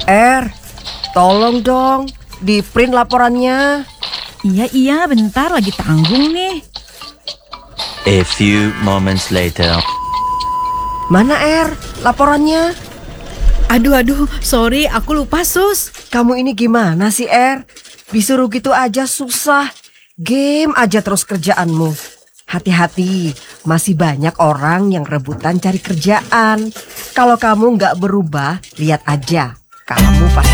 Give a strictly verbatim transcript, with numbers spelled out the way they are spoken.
Er, tolong dong, di print laporannya. Iya, iya, bentar lagi tanggung nih. A few moments later. Mana Er, laporannya? Aduh, aduh, sorry, aku lupa, Sus. Kamu ini gimana sih Er? Disuruh gitu aja susah. Game aja terus kerjaanmu. Hati-hati, masih banyak orang yang rebutan cari kerjaan. Kalau kamu nggak berubah, lihat aja. Kamu pasti